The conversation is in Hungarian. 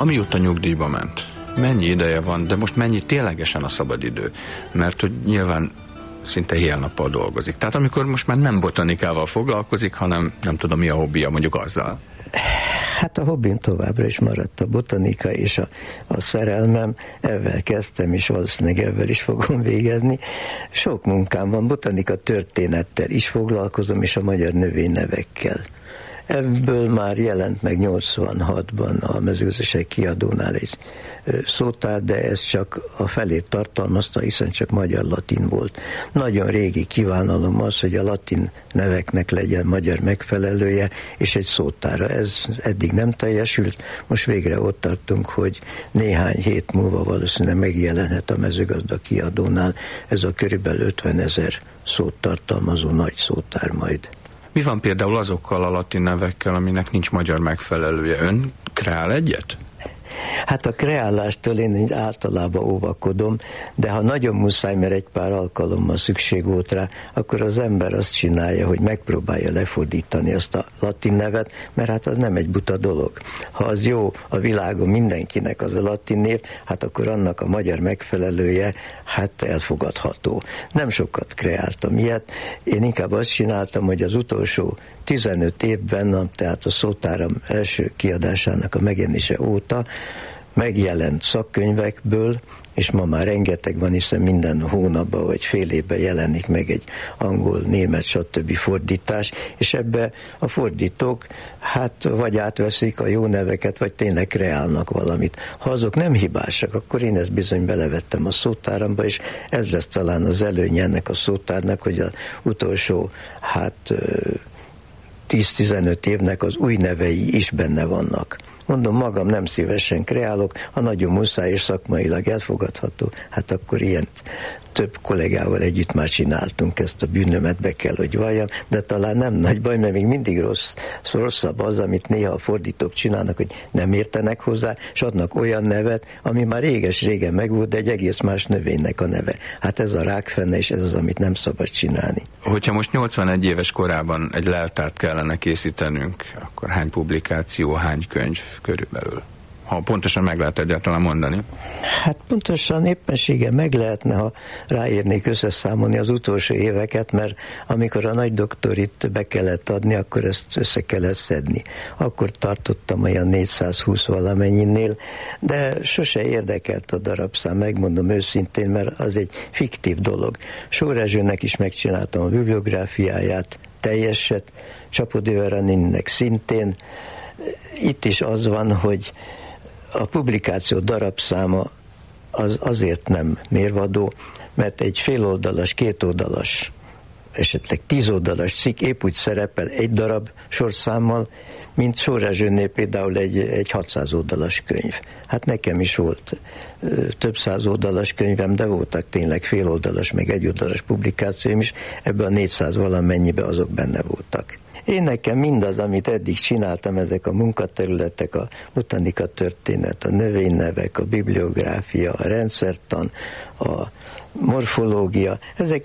Amióta nyugdíjba ment, mennyi ideje van, de most mennyi ténylegesen a szabadidő? Mert hogy nyilván szinte éjjel-nappal dolgozik. Tehát amikor most már nem botanikával foglalkozik, hanem nem tudom mi a hobbija, mondjuk azzal. Hát a hobbim továbbra is maradt a botanika és a szerelmem. Ezzel kezdtem, és valószínűleg ezzel is fogom végezni. Sok munkám van, botanika történettel is foglalkozom, és a magyar növénynevekkel. Ebből már jelent meg 86-ban a Mezőgazdasági Kiadónál egy szótár, de ez csak a felét tartalmazta, hiszen csak magyar-latin volt. Nagyon régi kívánalom az, hogy a latin neveknek legyen magyar megfelelője, és egy szótára. Ez eddig nem teljesült, most végre ott tartunk, hogy néhány hét múlva valószínűleg megjelenhet a Mezőgazda Kiadónál ez a körülbelül 50 000 szót tartalmazó nagy szótár majd. Mi van például azokkal a latin nevekkel, aminek nincs magyar megfelelője? Ön kreál egyet? Hát a kreálástól én általában óvakodom, de ha nagyon muszáj, mert egy pár alkalommal szükség volt rá, akkor az ember azt csinálja, hogy megpróbálja lefordítani azt a latin nevet, mert hát az nem egy buta dolog. Ha az jó a világon mindenkinek az a latin név, hát akkor annak a magyar megfelelője hát elfogadható. Nem sokat kreáltam ilyet, én inkább azt csináltam, hogy az utolsó 15 évben, tehát a szótáram első kiadásának a megjelenése óta megjelent szakkönyvekből, és ma már rengeteg van, hiszen minden hónapban vagy fél évben jelenik meg egy angol, német, stb. Fordítás, és ebbe a fordítók hát vagy átveszik a jó neveket, vagy tényleg kreálnak valamit. Ha azok nem hibásak, akkor én ezt bizony belevettem a szótáramba, és ez lesz talán az előnye ennek a szótárnak, hogy az utolsó 10-15 évnek az új nevei is benne vannak. Mondom, magam nem szívesen kreálok, ha nagyon muszáj és szakmailag elfogadható, hát akkor ilyen több kollégával együtt már csináltunk ezt a bűnömet, be kell, hogy valljam, de talán nem nagy baj, mert még mindig rosszabb az, amit néha a fordítók csinálnak, hogy nem értenek hozzá, és adnak olyan nevet, ami már réges-régen megvolt, de egy egész más növénynek a neve. Hát ez a rákfenne, és ez az, amit nem szabad csinálni. Hogyha most 81 éves korában egy leltárt kellene készítenünk, akkor hány publikáció, hány könyv körülbelül? Ha pontosan meg lehet egyáltalán mondani? Hát pontosan éppenséggel meg lehetne, ha ráérnék összeszámolni az utolsó éveket, mert amikor a nagy doktorit be kellett adni, akkor ezt össze kellett szedni. Akkor tartottam olyan 420 valamennyinél, de sose érdekelt a darabszám, megmondom őszintén, mert az egy fiktív dolog. Sór Erzsőnek is megcsináltam a bibliográfiáját, teljeset, Csapó-Döveranininek szintén. Itt is az van, hogy a publikáció darabszáma az azért nem mérvadó, mert egy féloldalas, kétoldalas, esetleg 10 oldalas cikk épp úgy szerepel egy darab sorszámmal, mint Sór Erzsőnél például egy 600 oldalas könyv. Hát nekem is volt több száz oldalas könyvem, de voltak tényleg féloldalas, meg egyoldalas publikációim is, ebben a 400 valamennyiben azok benne voltak. Én nekem mindaz, amit eddig csináltam, ezek a munkaterületek, a botanika történet, a növénynevek, a bibliográfia, a rendszertan, a morfológia, ezek